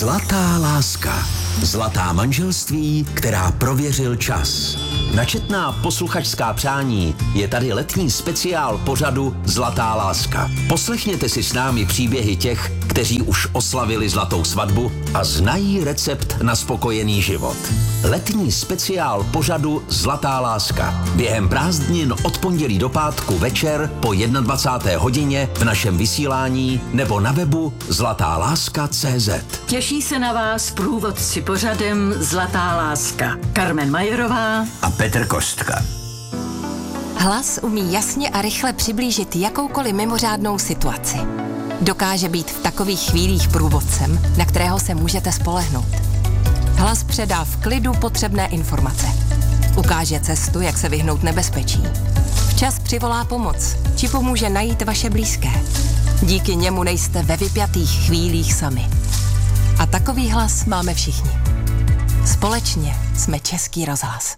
Zlatá láska. Zlatá manželství, která prověřil čas. Načetná posluchačská přání je tady letní speciál pořadu Zlatá láska. Poslechněte si s námi příběhy těch, kteří už oslavili zlatou svatbu a znají recept na spokojený život. Letní speciál pořadu Zlatá láska. Během prázdnin od pondělí do pátku večer po 21. hodině v našem vysílání nebo na webu zlatáláska.cz. Těší se na vás průvodci pořadem Zlatá láska. Carmen Majerová a Petr Kostka. Hlas umí jasně a rychle přiblížit jakoukoliv mimořádnou situaci. Dokáže být v takových chvílích průvodcem, na kterého se můžete spolehnout. Hlas předá v klidu potřebné informace. Ukáže cestu, jak se vyhnout nebezpečí. Včas přivolá pomoc, či pomůže najít vaše blízké. Díky němu nejste ve vypjatých chvílích sami. A takový hlas máme všichni. Společně jsme Český rozhlas.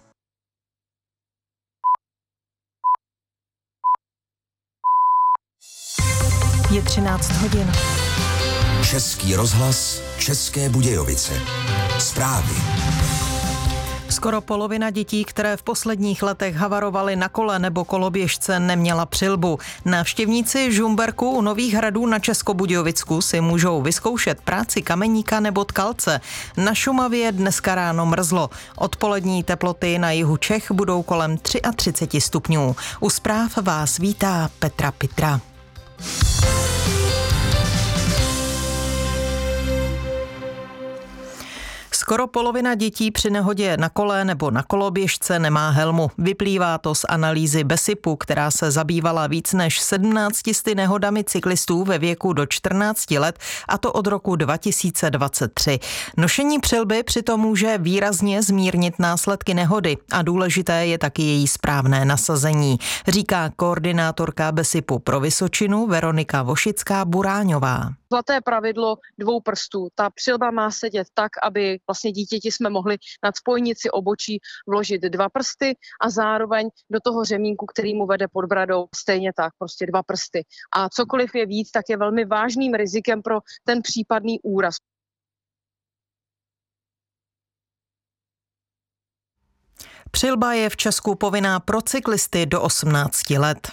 Je 13 hodin. Český rozhlas, České Budějovice. Zprávy. Skoro polovina dětí, které v posledních letech havarovaly na kole nebo koloběžce, neměla přilbu. Návštěvníci Žumberku u Nových Hradů na Českobudějovicku si můžou vyzkoušet práci kameníka nebo tkalce. Na Šumavě dneska ráno mrzlo. Odpolední teploty na jihu Čech budou kolem 33 stupňů. U zpráv vás vítá Petra Pitra. Skoro polovina dětí při nehodě na kole nebo na koloběžce nemá helmu. Vyplývá to z analýzy BESIPu, která se zabývala víc než 1700 nehodami cyklistů ve věku do 14 let, a to od roku 2023. Nošení přilby přitom může výrazně zmírnit následky nehody a důležité je taky její správné nasazení, říká koordinátorka BESIPu pro Vysočinu Veronika Vošická-Buráňová. Zlaté pravidlo 2 prstů. Ta přilba má sedět tak, aby vlastně dítěti jsme mohli nad spojnici obočí vložit 2 prsty a zároveň do toho řemínku, který mu vede pod bradou, stejně tak, prostě 2 prsty. A cokoliv je víc, tak je velmi vážným rizikem pro ten případný úraz. Přilba je v Česku povinná pro cyklisty do 18 let.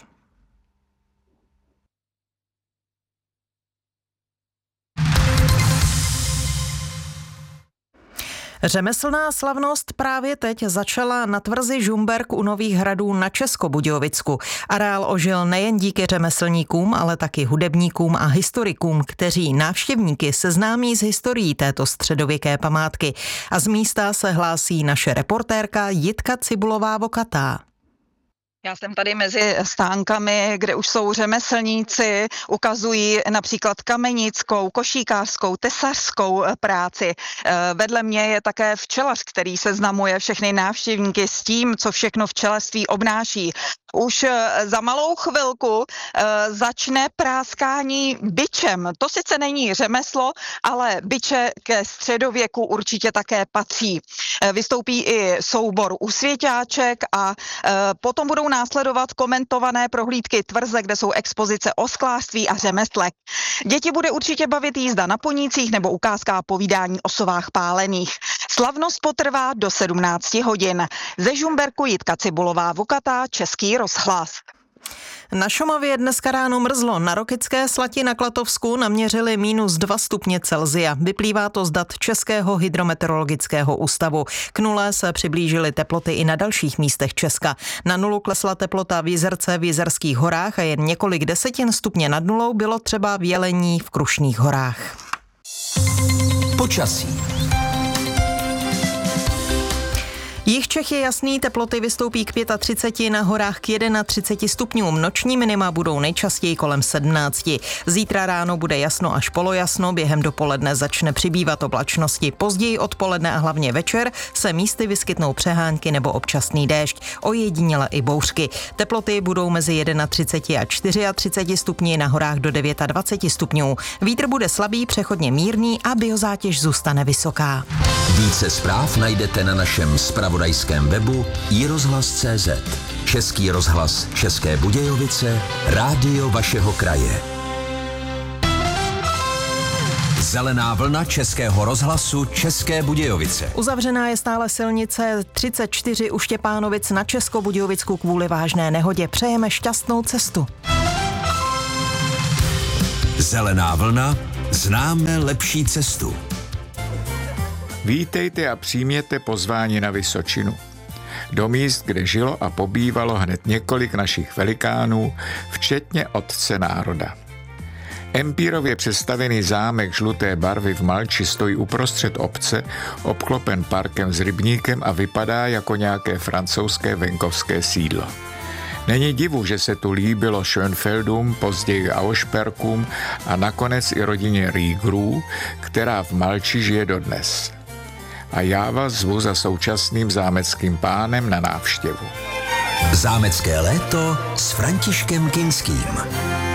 Řemeslná slavnost právě teď začala na tvrzi Žumberk u Nových Hradů na Českobudějovicku. Areál ožil nejen díky řemeslníkům, ale taky hudebníkům a historikům, kteří návštěvníky seznámí s historií této středověké památky. A z místa se hlásí naše reportérka Jitka Cibulová-Vokatá. Já jsem tady mezi stánkami, kde už jsou řemeslníci, ukazují například kamenickou, košíkářskou, tesařskou práci. Vedle mě je také včelař, který seznamuje všechny návštěvníky s tím, co všechno včelařství obnáší. Už za malou chvilku začne práskání bičem. To sice není řemeslo, ale biče ke středověku určitě také patří. Vystoupí i soubor usvěťáček a potom budou následovat komentované prohlídky tvrze, kde jsou expozice o sklářství a řemeslech. Děti bude určitě bavit jízda na ponících nebo ukázka a povídání o sovách pálených. Slavnost potrvá do 17 hodin. Ze Žumberku Jitka Cibulová-Vokatá, Český rozhlas. Na Šumavě dneska ráno mrzlo. Na Rokycké Slati na Klatovsku naměřili -2 stupně Celsia. Vyplývá to z dat Českého hydrometeorologického ústavu. K nule se přiblížily teploty i na dalších místech Česka. Na nulu klesla teplota v Jizerce v Jizerských horách a jen několik desetin stupně nad nulou bylo třeba v Jelení v Krušných horách. Počasí. Jih Čech je jasný, teploty vystoupí k 35, na horách k 31 stupňům. Noční minima budou nejčastěji kolem 17. Zítra ráno bude jasno až polojasno, během dopoledne začne přibývat oblačnosti. Později odpoledne a hlavně večer se místy vyskytnou přehánky nebo občasný déšť, ojediněle i bouřky. Teploty budou mezi 31 a 34 stupni, na horách do 29 stupňů. Vítr bude slabý, přechodně mírný a biozátěž zůstane vysoká. Více zpráv najdete na našem zpravodajském webu iRozhlas.cz. Český rozhlas České Budějovice, rádio vašeho kraje. Zelená vlna Českého rozhlasu České Budějovice. Uzavřená je stále silnice 34 u Štěpánovic na Českobudějovicku kvůli vážné nehodě. Přejeme šťastnou cestu. Zelená vlna, známe lepší cestu. Vítejte a přijměte pozvání na Vysočinu. Do míst, kde žilo a pobývalo hned několik našich velikánů, včetně otce národa. Empírově přestavěný zámek žluté barvy v Malči stojí uprostřed obce, obklopen parkem s rybníkem a vypadá jako nějaké francouzské venkovské sídlo. Není divu, že se tu líbilo Schönfeldům, později Auersperkům a nakonec i rodině Riegerů, která v Malči žije dodnes. A já vás zvu za současným zámeckým pánem na návštěvu. Zámecké léto s Františkem Kinským.